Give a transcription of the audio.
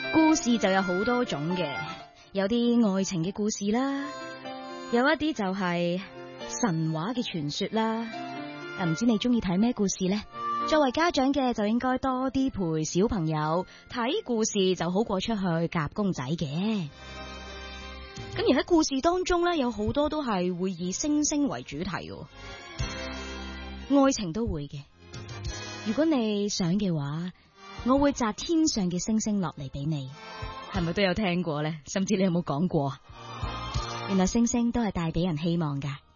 故事就有好多種嘅，有啲愛情嘅故事啦，有一啲就係神話嘅傳說啦。唔知你中意睇咩故事呢？作為家長嘅就應該多啲陪小朋友睇故事，就好過出去夾公仔嘅。咁而喺故事當中呢，有好多都係會以星星為主題嘅，愛情都會嘅。如果你想嘅話，我會摘天上嘅星星落嚟俾你，係咪都有聽過呢？甚至你有冇講過？原來星星都係帶俾人希望㗎。